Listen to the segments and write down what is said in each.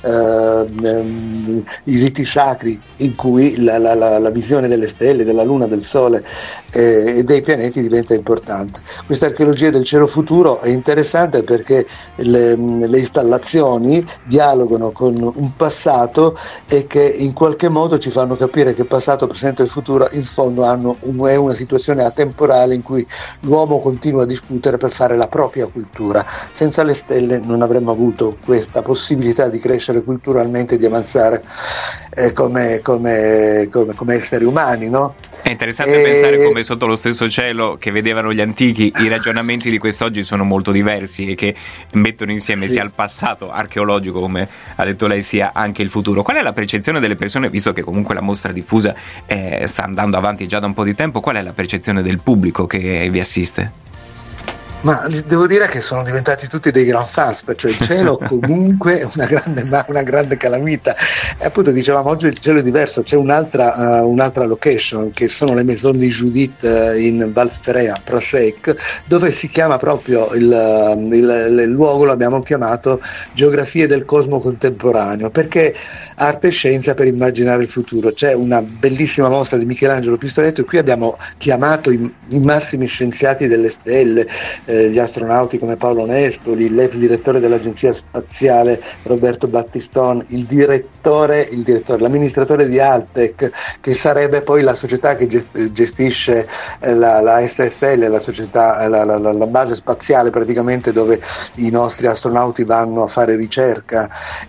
i riti sacri in cui la visione delle stelle, della luna, del sole e dei pianeti diventa importante. Questa archeologia del cielo futuro è interessante perché le installazioni dialogano con un passato e che in qualche modo ci fanno capire che passato, presente e futuro in fondo è una situazione atemporale in cui l'uomo continua a discutere per fare la propria cultura. Senza le stelle non avremmo avuto questa possibilità di crescere culturalmente, di avanzare come esseri umani, no? È interessante pensare come sotto lo stesso cielo che vedevano gli antichi i ragionamenti di quest'oggi sono molto diversi e che mettono insieme sia il passato archeologico, come ha detto lei, sia anche il futuro. Qual è la percezione delle persone, visto che comunque la mostra diffusa sta andando avanti già da un po' di tempo, qual è la percezione del pubblico che vi assiste? Ma devo dire che sono diventati tutti dei gran fans, perciò il cielo comunque è una grande calamita. E appunto dicevamo oggi il cielo è diverso, c'è un'altra location che sono le Maison de Judith in Val Ferrea, Prasec, dove si chiama proprio il luogo, l'abbiamo chiamato Geografie del Cosmo Contemporaneo, perché arte e scienza per immaginare il futuro. C'è una bellissima mostra di Michelangelo Pistoletto e qui abbiamo chiamato i massimi scienziati delle stelle, gli astronauti come Paolo Nespoli, l'ex direttore dell'Agenzia Spaziale Roberto Battiston, l'amministratore di Altec, che sarebbe poi la società che gestisce la SSL, la società, la base spaziale praticamente dove i nostri astronauti vanno a fare ricerca,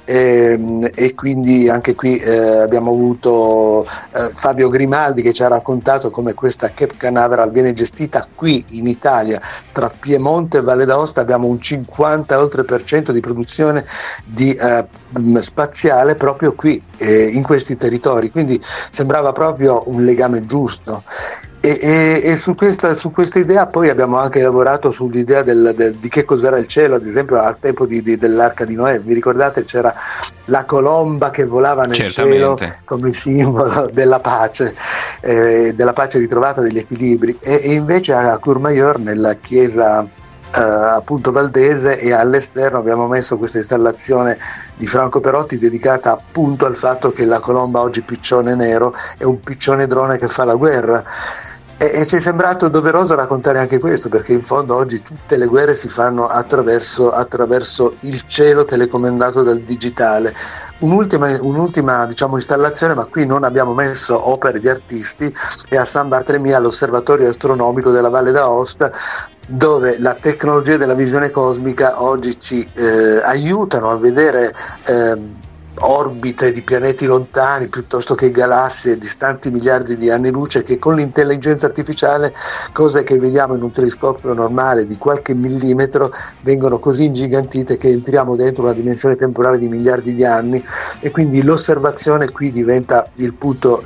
e quindi anche qui abbiamo avuto Fabio Grimaldi che ci ha raccontato come questa Cape Canaveral viene gestita qui in Italia, tra Piemonte e Valle d'Aosta abbiamo un 50% di produzione di spaziale proprio qui in questi territori, quindi sembrava proprio un legame giusto. E su questa idea poi abbiamo anche lavorato sull'idea di che cos'era il cielo, ad esempio al tempo dell'Arca di Noè. Vi ricordate, c'era la colomba che volava nel cielo come simbolo della pace ritrovata, degli equilibri, e invece a Courmayeur, nella chiesa appunto valdese, e all'esterno abbiamo messo questa installazione di Franco Perotti dedicata appunto al fatto che la colomba, oggi piccione nero, è un piccione drone che fa la guerra. E ci è sembrato doveroso raccontare anche questo, perché in fondo oggi tutte le guerre si fanno attraverso il cielo telecomandato dal digitale. Un'ultima diciamo installazione, ma qui non abbiamo messo opere di artisti, è a San Bartolomeo, all'osservatorio astronomico della Valle d'Aosta, dove la tecnologia della visione cosmica oggi ci aiutano a vedere orbite di pianeti lontani piuttosto che galassie distanti miliardi di anni luce, che con l'intelligenza artificiale, cose che vediamo in un telescopio normale di qualche millimetro, vengono così ingigantite che entriamo dentro una dimensione temporale di miliardi di anni, e quindi l'osservazione qui diventa il punto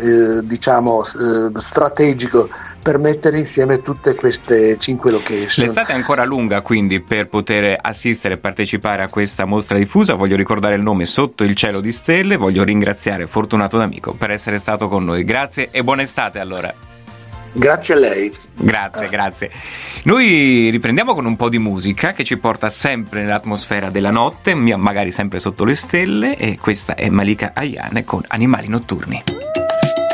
strategico per mettere insieme tutte queste 5 location. L'estate è ancora lunga quindi per poter assistere e partecipare a questa mostra diffusa. Voglio ricordare il nome: Sotto il cielo di stelle. Voglio ringraziare Fortunato D'Amico per essere stato con noi. Grazie e buona estate allora. Grazie a lei. Grazie. Noi riprendiamo con un po' di musica che ci porta sempre nell'atmosfera della notte, magari sempre sotto le stelle, e questa è Malika Ayane con Animali Notturni.